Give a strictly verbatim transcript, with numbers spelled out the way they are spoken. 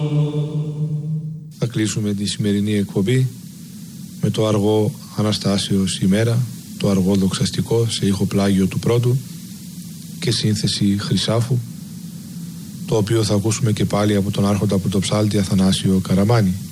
Θα κλείσουμε τη σημερινή εκπομπή με το αργό Αναστάσεως ημέρα, το αργό δοξαστικό σε ήχο πλάγιο του πρώτου και σύνθεση Χρυσάφου, το οποίο θα ακούσουμε και πάλι από τον άρχοντα πρωτοψάλτη Αθανάσιο Καραμάνη.